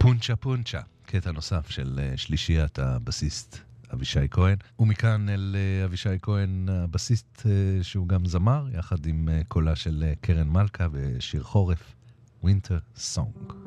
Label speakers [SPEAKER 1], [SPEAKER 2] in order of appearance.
[SPEAKER 1] פונצ'ה פונצ'ה, קטע נוסף של שלישיית הבסיסט אבישי כהן, ומכאן אל אבישי כהן הבסיסט שהוא גם זמר, יחד עם קולה של קרן מלכה ושיר חורף, Winter Song.